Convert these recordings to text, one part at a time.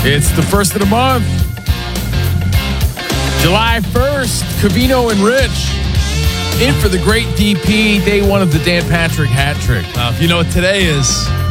It's the first of the month. July 1st, Covino and Rich in for the great DP, day one of the Dan Patrick hat trick. If you know what today is.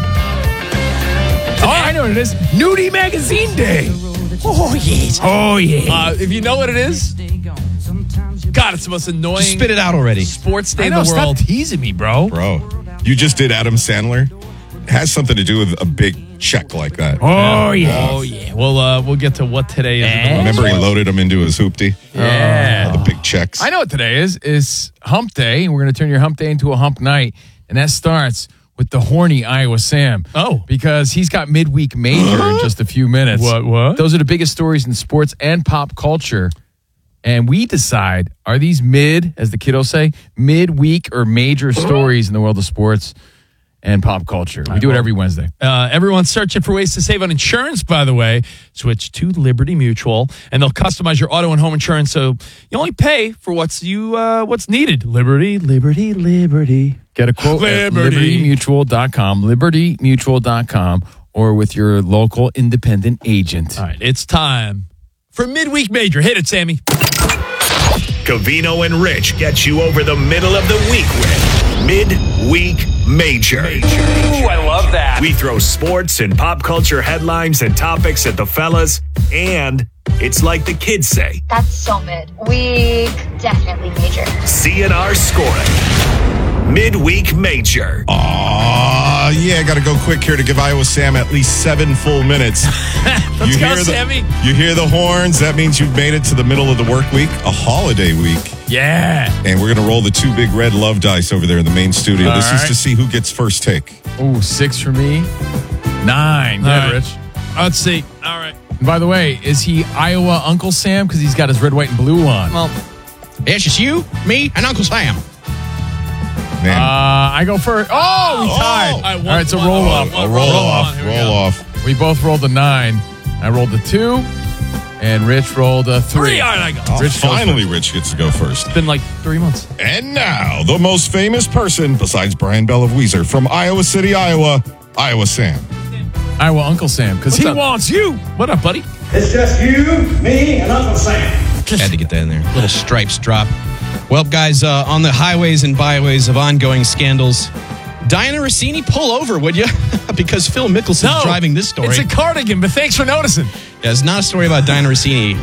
I know what it is. Nudie Magazine Day. Oh, yes. Oh, yeah. If you know what it is, God, it's the most annoying. Just spit it out already. Sports day I in know, the world. stop teasing me, bro. Bro, you just did Adam Sandler. It has something to do with a big check like that. Oh, yeah. Oh yeah. We'll get to what today is. in the world. Remember he loaded them into his hoopty? Yeah. The big checks. I know what today is hump day. We're going to turn your hump day into a hump night. And that starts with the horny Iowa Sam. Oh. Because he's got midweek major in just a few minutes. What? Those are the biggest stories in sports and pop culture. And we decide, are these mid, as the kiddos say, midweek or major stories in the world of sports and pop culture? We do it every Wednesday. Everyone's searching for ways to save on insurance, by the way. Switch to Liberty Mutual, and they'll customize your auto and home insurance so you only pay for what's needed. Liberty. Get a quote at Liberty. libertymutual.com, libertymutual.com, or with your local independent agent. All right, it's time for midweek major. Hit it, Sammy. Covino and Rich get you over the middle of the week with Midweek Major. Ooh, I love that. We throw sports and pop culture headlines and topics at the fellas, and it's like the kids say, That's so mid. We definitely major. CNR scoring. Midweek Major. Yeah, got to go quick here to give Iowa Sam at least 7 full minutes. Let's go, Sammy. You hear the horns. That means you've made it to the middle of the work week, a holiday week. Yeah. And we're going to roll the 2 big red love dice over there in the main studio. All This is right. to see who gets first take. Oh, 6 for me. 9. All Yeah, right. Rich. Let's see. All right. And by the way, is he Iowa Uncle Sam? Because he's got his red, white, and blue on. Well, it's just you, me, and Uncle Sam. Man. I go first. Oh, we tied. I won All right, so one. roll Oh, off. one. roll roll off. on. Here we Roll go. off. We both rolled a 9. I rolled a 2, and Rich rolled a 3. All right, I go. Oh, Rich goes finally, Rich gets to go first. It's been like 3 months. And now, the most famous person besides Brian Bell of Weezer from Iowa City, Iowa, Iowa Sam. Iowa Uncle Sam, because he What's up? wants you. What up, buddy? It's just you, me, and Uncle Sam. Had to get that in there. Little stripes drop. Well, guys, on the highways and byways of ongoing scandals, Diana Rossini, pull over, would you? Because Phil Mickelson's driving this story. It's a cardigan, but thanks for noticing. Yeah, it's not a story about Diana Rossini.